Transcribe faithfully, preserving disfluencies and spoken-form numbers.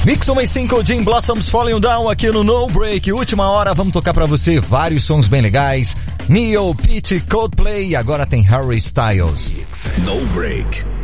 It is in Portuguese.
Mix um e cinco, Jim Blossoms Falling Down aqui no No Break. Última hora, vamos tocar pra você vários sons bem legais. Neo, Pitty, Coldplay e agora tem Harry Styles. No Break.